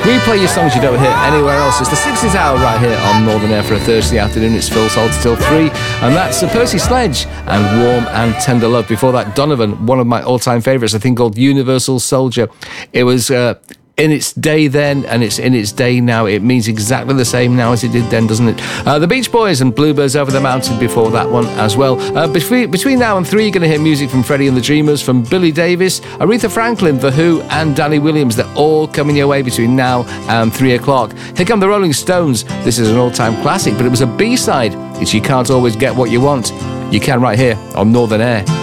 We play your songs you don't hear anywhere else. It's the 60s hour right here on Northern Air for a Thursday afternoon. It's Phil Salter till 3, and that's Percy Sledge and Warm and Tender Love. Before that, Donovan, one of my all-time favourites, a thing called Universal Soldier. It was in its day then, and it's in its day now. It means exactly the same now as it did then, doesn't it? The Beach Boys and Bluebirds Over the Mountain before that one as well. Between now and 3, you're going to hear music from Freddie and the Dreamers, from Billy Davis, Aretha Franklin, The Who, and Danny Williams. They're all coming your way between now and 3 o'clock. Here come the Rolling Stones. This is an all-time classic, but it was a B-side. It's You Can't Always Get What You Want. You can right here on Northern Air.